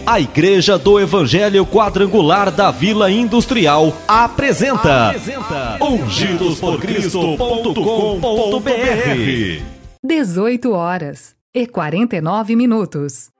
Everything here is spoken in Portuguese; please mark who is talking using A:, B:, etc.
A: A Igreja do Evangelho Quadrangular da Vila Industrial apresenta ungidosporcristo.com.br.
B: 18h49.